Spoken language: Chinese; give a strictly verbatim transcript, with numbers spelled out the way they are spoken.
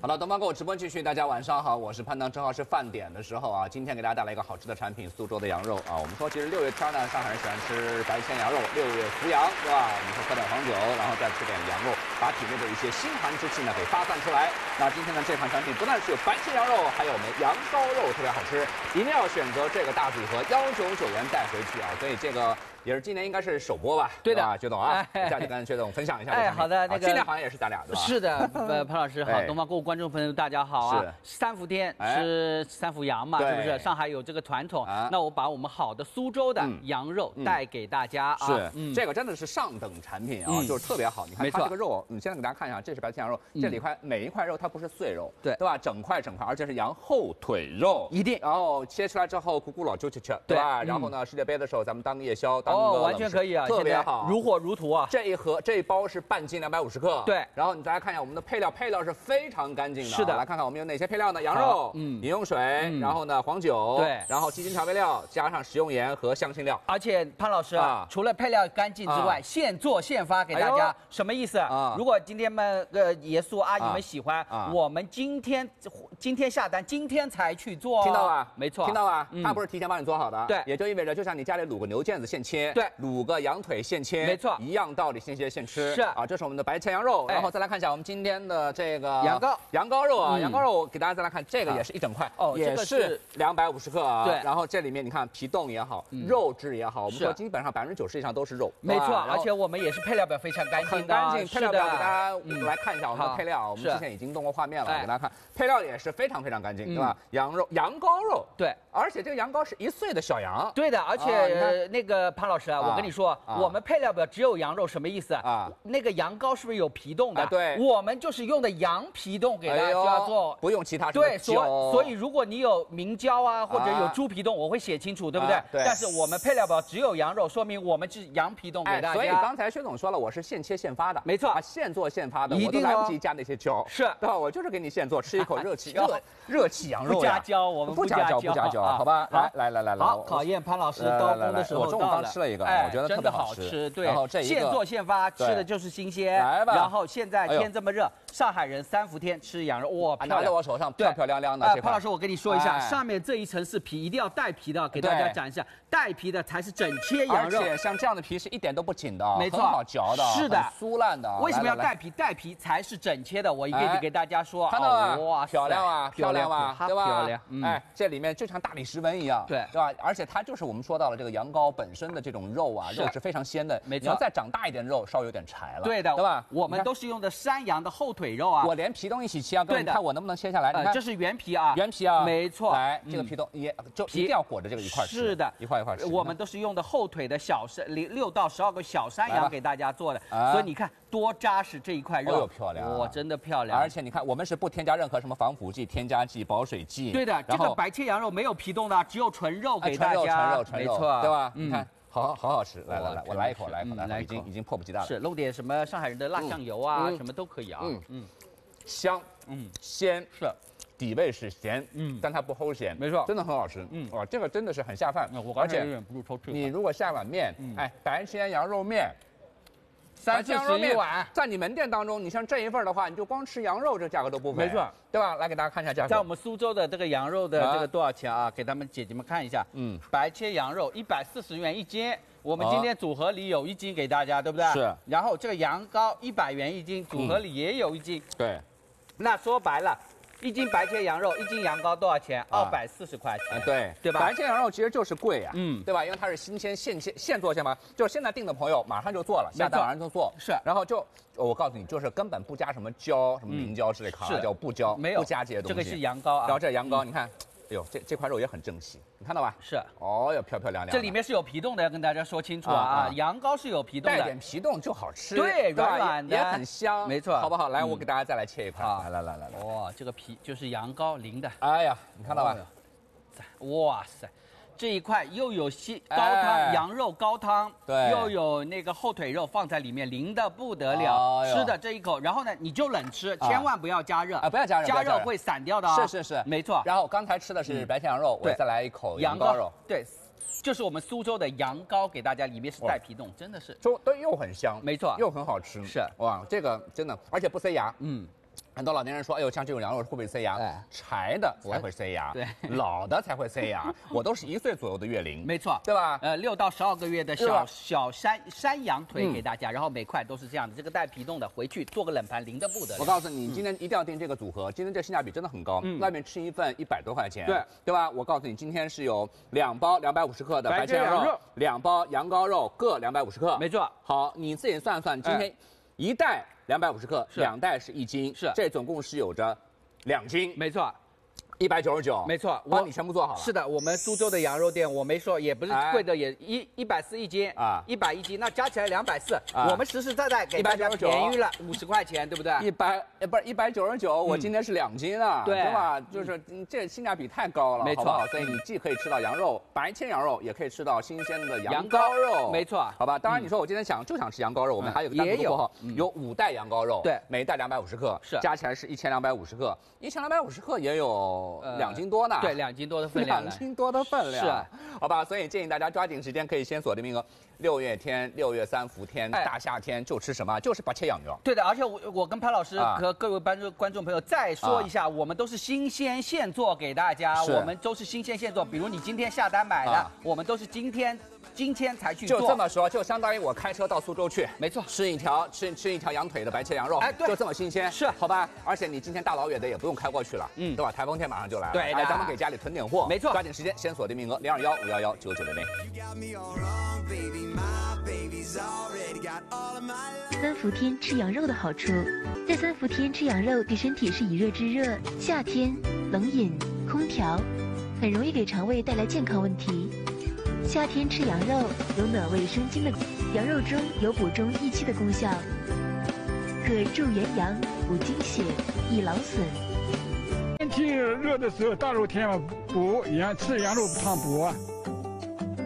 好了，东方购直播继续，大家晚上好，我是潘当，正好是饭点的时候啊。今天给大家带来一个好吃的产品，苏州的羊肉啊。我们说，其实六月天呢，上海人喜欢吃白切羊肉，六月伏羊，对吧？我们说喝点黄酒，然后再吃点羊肉，把体内的一些辛寒之气呢给发散出来。那今天的这款产品不但是有白切羊肉，还有我们羊羔肉，特别好吃，一定要选择这个大组合，幺九九元带回去啊。所以这个。也是今年应该是首播吧？ 对的， 薛总啊，一下就跟薛总分享一下。 哎，好的，那个今年好像也是咱俩对吧？ 是的，呃，潘老师好，东方购物观众朋友大家好啊。是三伏天吃三伏羊嘛，是不是？上海有这个传统，那我把我们好的苏州的羊肉带给大家啊。 是，这个真的是上等产品啊，就是特别好。你看它这个肉，你现在给大家看一下，这是白切羊肉，这里块每一块肉它不是碎肉，对对吧？整块整块，而且是羊后腿肉， 一定。 然后切出来之后，咕咕老就去吃，对吧？然后呢，世界杯的时候咱们当夜宵。 哦，完全可以啊， 特别好， 如火如荼啊！ 这一盒这一包是半斤两百五十克， 对。 然后你大家看一下我们的配料，配料是非常干净的。 是的， 来看看我们有哪些配料呢？羊肉，嗯，饮用水，然后呢黄酒，对，然后鸡精调味料，加上食用盐和香辛料。 而且潘老师啊，除了配料干净之外，现做现发给大家，什么意思啊？如果今天们呃爷叔阿姨们喜欢，我们今天今天下单，今天才去做， 听到吧？ 没错， 听到吧？他不是提前帮你做好的， 对， 也就意味着就像你家里卤个牛腱子现切， 对， 卤个羊腿现切， 没错， 一样道理，现切现吃。 是啊，这是我们的白切羊肉，然后再来看一下我们今天的这个羊羔羊羔肉啊，羊羔肉给大家再来看，这个也是一整块，哦，也是两百五十克啊。对，然后这里面你看皮冻也好，肉质也好，我们说基本上百分之九十以上都是肉， 没错，而且我们也是配料表非常干净， 很干净。配料表给大家来看一下我们的配料，我们之前已经动过画面了，给大家看，配料也是非常非常干净，对吧？羊肉羊羔肉，对，而且这个羊羔是一岁的小羊， 对的，而且那个潘老师啊，我跟你说，我们配料表只有羊肉，什么意思啊？那个羊羔是不是有皮冻的？对，我们就是用的羊皮冻给大家做， 不用其他。 对，所所以如果你有明胶啊，或者有猪皮冻，我会写清楚，对不对？对。但是我们配料表只有羊肉，说明我们是羊皮冻给大家。 所以刚才薛总说了，我是现切现发的， 没错， 现做现发的，我都来不及加那些胶， 是， 对吧？我就是给你现做，吃一口热气热热气羊肉， 不加胶，我们不加胶，不加胶，好吧？来来来来来， 好，考验潘老师刀工的时候到了。 我中午刚吃了一个，我觉得真的好吃，对。 然后这一个现做现发，吃的就是新鲜。来吧。然后现在天这么热，上海人三伏天吃羊肉，哇， 拿在我手上漂漂亮亮的。 潘老师，我跟你说一下，上面这一层是皮，一定要带皮的，给大家讲一下，带皮的才是整切羊肉。 而且像这样的皮是一点都不紧的， 没错， 很好嚼的， 是的， 酥烂的。 为什么要带皮？带皮才是整切的。我一个一个给大家说， 看到了， 哇， 漂亮啊，漂亮啊，对吧？ 漂亮， 哎，这里面就像大理石纹一样，对，对吧？而且它就是我们说到了这个羊羔本身的这种肉啊，肉是非常鲜的，没错。你要再长大一点肉，稍微有点柴了， 对的， 对吧？ 我们都是用的山羊的后腿肉啊， 我连皮冻一起切啊，对的，看我能不能切下来？你看， 这是原皮啊， 原皮啊， 没错。 来，这个皮冻也就一定要裹着这个一块吃， 是的， 一块一块吃。 我们都是用的后腿的小山六六到十二个小山羊给大家做的，所以你看多扎实这一块肉， 又漂亮， 哇，真的漂亮。 而且你看，我们是不添加任何什么防腐剂、添加剂、保水剂。 对的，这个白切羊肉没有皮冻的，只有纯肉给大家， 纯肉纯肉， 没错， 对吧？你看。好好好吃，来来来，我来一口，来一口，来，已经已经迫不及待了。 是弄点什么上海人的辣酱油啊，什么都可以啊。嗯嗯， 香，嗯，鲜是， 底味是咸，嗯，但它不齁咸， 没错， 真的很好吃。嗯，哇，这个真的是很下饭。 而且忍不住偷吃。 你如果下碗面，哎，白切羊肉面。 三四十一碗， 在你门店当中，你像这一份的话，你就光吃羊肉，这价格都不菲， 没错， 对吧？来给大家看一下价格。 在我们苏州的这个羊肉的这个多少钱啊？给他们姐姐们看一下。嗯，白切羊肉一百四十元一斤，我们今天组合里有一斤给大家，对不对？是。然后这个羊羔一百元一斤，组合里也有一斤。对。那说白了。一斤白切羊肉，一斤羊羔多少钱？二百四十块钱。对，对吧？ 白切羊肉其实就是贵呀，嗯，对吧？因为它是新鲜现现现做现嘛，就是现在订的朋友马上就做了，下单马上就做。是，然后就我告诉你，就是根本不加什么胶，什么明胶之类，卡胶不胶，没有不加这些东西。 这个是羊羔啊。 然后这羊羔，你看。哎呦，这这块肉也很正细，你看到吧？是，哦哟，漂漂亮亮。 这里面是有皮冻的，要跟大家说清楚啊！啊羊羔是有皮冻的， 带点皮冻就好吃， 对，软软的， 也很香， 没错， 好不好？来，我给大家再来切一块，来来来来来， 哇，这个皮就是羊羔淋的， 哎呀，你看到吧？ 哇塞！这一块又有西高汤、哎、羊肉高汤，对，又有那个后腿肉放在里面，淋的不得了，哦、吃的这一口，然后呢你就冷吃，啊、千万不要加热啊，不要加热， 加热会散掉的啊、 哦。是是是， 没错。 然后刚才吃的是白切羊肉，嗯、我再来一口羊羔肉， 对。就是我们苏州的羊羔，给大家里面是带皮冻，真的是， 就都又很香， 没错， 又很好吃，是哇，这个真的，而且不塞牙，嗯。 很多老年人说，哎呦，像这种羊肉会不会塞牙？哎，柴的才会塞牙， 对， 老的才会塞牙。我都是一岁左右的月龄， 没错， 对吧？ 呃，六到十二个月的小小山山羊腿给大家，然后每块都是这样的，这个带皮冻的，回去做个冷盘淋的不得了。 我告诉你，你今天一定要订这个组合，今天这性价比真的很高。外面吃一份一百多块钱，对对吧？我告诉你，今天是有两包两百五十克的白切羊肉，两包羊羔肉各两百五十克， 没错。 好，你自己算算，今天一袋两百五十克，两袋是一斤，是这总共是有着两斤， 没错。 一百九十九， 没错， 帮你全部做好了。 是的，我们苏州的羊肉店，我没说，也不是贵的，也一一百四一斤啊，一百一斤，那加起来两百四。我们实实在在给大家便宜了五十块钱，对不对？ 一百呃不是一百九十九，我今天是两斤啊，对吧？就是这性价比太高了， 没错。 所以你既可以吃到羊肉白切羊肉，也可以吃到新鲜的羊羔肉， 没错。 好吧，当然你说我今天想就想吃羊羔肉，我们还有个单独货号，有五袋羊羔肉，对，每袋两百五十克，是加起来是一千两百五十克，一千两百五十克也有两斤多呢。 对，两斤多的分量， 两斤多的分量， 是， 好吧，所以建议大家抓紧时间，可以先锁定名额。六月天，六月三伏天，大夏天就吃什么？就是白切羊肉。 对的，而且我我跟潘老师和各位观众观众朋友再说一下，我们都是新鲜现做给大家，我们都是新鲜现做。比如你今天下单买的，我们都是今天。今天才去做， 就这么说，就相当于我开车到苏州去， 没错， 吃一条吃吃一条羊腿的白切羊肉，哎，对，就这么新鲜， 是， 好吧？而且你今天大老远的也不用开过去了，嗯，对吧？台风天马上就来了， 对， 来咱们给家里囤点货， 没错， 抓紧时间先锁定名额零二幺五幺幺九九六零。 三伏天吃羊肉的好处，在三伏天吃羊肉对身体是以热制热，夏天冷饮空调很容易给肠胃带来健康问题。夏天吃羊肉有暖胃生津的，羊肉中有补中益气的功效，可助元阳、补精血、益劳损。 天气热的时候，大热天嘛补羊吃羊肉常补啊。